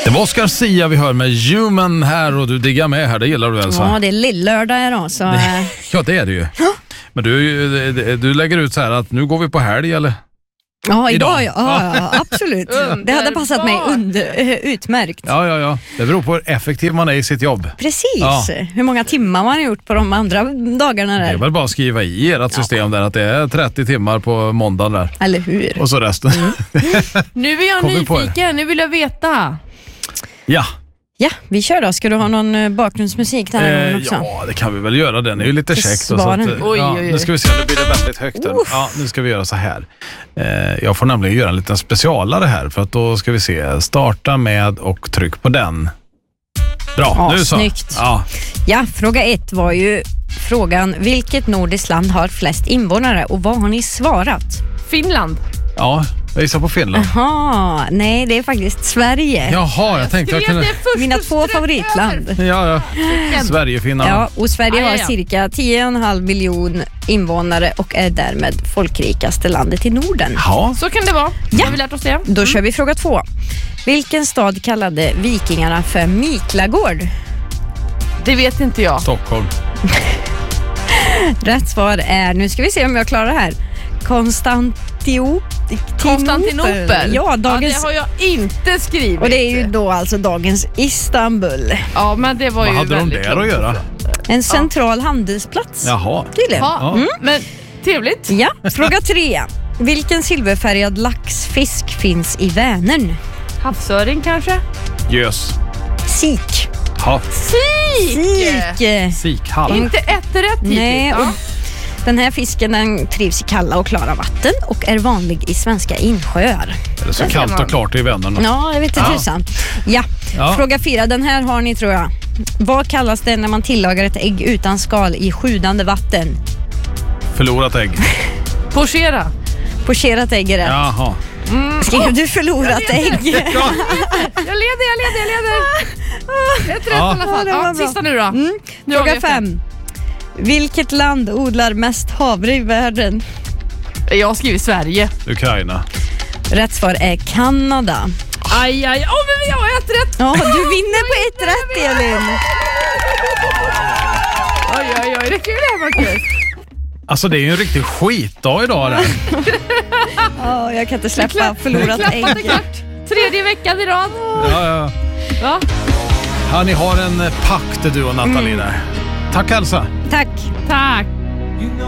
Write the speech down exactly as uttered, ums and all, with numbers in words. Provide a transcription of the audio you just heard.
Det var Oscar Sia vi hör med Human här och du diggar med här, det gillar du alltså? Ja, det är lillördag idag så... Ja, det är det ju. Men du, du lägger ut så här att nu går vi på helg eller? Ja, idag, idag. Ja, ja, absolut. Det hade passat mig under, utmärkt. Ja, ja, ja. Det beror på hur effektiv man är i sitt jobb. Precis. Ja. Hur många timmar man har gjort på de andra dagarna där. Det är väl bara att skriva i ert system ja. där att det är trettio timmar på måndagen där. Eller hur? Och så resten. Mm. Nu är jag nyfiken, nu vill jag veta. Ja. Ja, vi kör då. Ska du ha någon bakgrundsmusik där eh, också? Ja, det kan vi väl göra. Den är ju lite käckt. Så att, oj, oj, oj. Nu ska vi se, nu blir det väldigt högt. Ja, nu ska vi göra så här. Eh, jag får nämligen göra en liten specialare här. För att då ska vi se. Starta med och tryck på den. Bra, ja, nu så. Snyggt. Ja. ja, fråga ett var ju frågan. Vilket nordiskt land har flest invånare? Och vad har ni svarat? Finland. Ja, jag gissar på Finland. Jaha, nej det är faktiskt Sverige. Jaha, jag tänkte jag kunde... Mina två favoritland. Ja, ja. Sverige, Finland. Ja, och Sverige ah, har ja, ja. cirka tio komma fem miljon invånare och är därmed folkrikaste landet i Norden. Ja. Så kan det vara. Ja. Har vi lärt oss det. Då kör vi fråga två. Vilken stad kallade vikingarna för Miklagård? Det vet inte jag. Stockholm. Rätt svar är, nu ska vi se om jag klarar det här. Konstantinopel. Konstantinopel. Ja, dagens... ja, det har jag inte skrivit. Och det är ju då alltså dagens Istanbul. Ja, men det var Vad ju hade de väldigt där att göra? En central ja. handelsplats. Jaha. Tydligen. Ja, mm. Men trevligt. Ja, fråga tre. Vilken silverfärgad laxfisk finns i Vänern? Havsöring kanske? Gös. Sik. Ha. Sik! Sik. Sikhall. Inte ett rätt hittills. Nej, och ja. den här fisken den trivs i kalla och klara vatten och är vanlig i svenska insjöar. Är det så det kallt och klart i Vänern? Ja, jag vet inte tusan. Ja. ja, fråga fyra. Den här har ni tror jag. Vad kallas det när man tillagar ett ägg utan skal i sjudande vatten? Förlorat ägg. Pochera. Pocherat ägg är rätt. Jaha. Mm. Skrev du förlorat jag ägg? jag leder, jag leder, jag leder. Ett rätt ja. i alla fall. Ja, sista nu då. Mm. Nu fråga fem. Vilket land odlar mest havre i världen? Jag har skrivit Sverige. Ukraina. Rätt svar är Kanada. Aj, aj. Åh, oh, men jag har ett rätt. Ja, du vinner på ett rätt, Elin. Oj, oj, oj. Det är kul här, Marcus. Alltså, det är ju en riktig skitdag idag. Där. Ja, jag kan inte släppa förlorat ägg. Tredje veckan i rad. Ja, ja. Va? Ja, ni har en pakt du och Nathalie där. Tack Elsa. Tack. Tack.